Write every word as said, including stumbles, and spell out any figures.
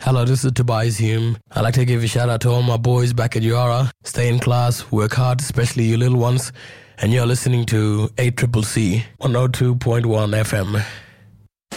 Hello, this is Tobias Hume. I'd like to give a shout out to all my boys back at Yara. Stay in class, work hard, especially you little ones. And you're listening to A C C C one oh two point one F M.